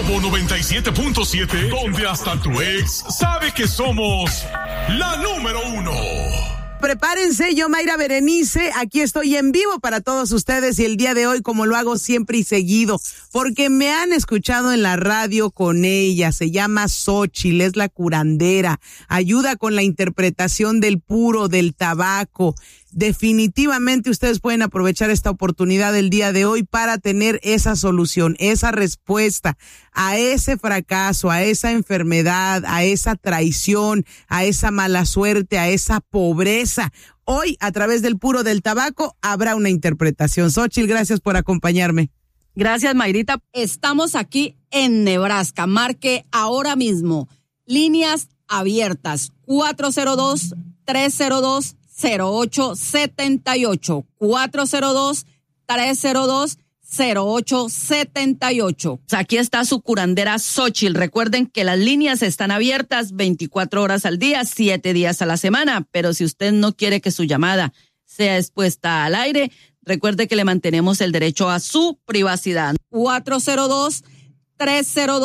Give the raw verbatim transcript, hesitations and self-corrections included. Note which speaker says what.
Speaker 1: Globo noventa y siete punto siete, donde hasta tu ex sabe que somos la número uno.
Speaker 2: Prepárense, yo Mayra Berenice, aquí estoy en vivo para todos ustedes y el día de hoy, como lo hago siempre y seguido, porque me han escuchado en la radio con ella. Se llama Xóchitl, es la curandera, ayuda con la interpretación del puro, del tabaco. Definitivamente ustedes pueden aprovechar esta oportunidad el día de hoy para tener esa solución, esa respuesta a ese fracaso, a esa enfermedad, a esa traición, a esa mala suerte, a esa pobreza. Hoy, a través del puro del tabaco, habrá una interpretación. Xóchitl, gracias por acompañarme.
Speaker 3: Gracias, Mayrita. Estamos aquí en Nebraska. Marque ahora mismo líneas abiertas cuatro cero dos, tres cero dos, cero ocho siete ocho, cuatro cero dos, tres cero dos, cero ocho siete ocho. Aquí está su curandera Xóchitl. Recuerden que las líneas están abiertas veinticuatro horas al día, siete días a la semana, pero si usted no quiere que su llamada sea expuesta al aire, recuerde que le mantenemos el derecho a su privacidad. cuatro cero dos, tres cero dos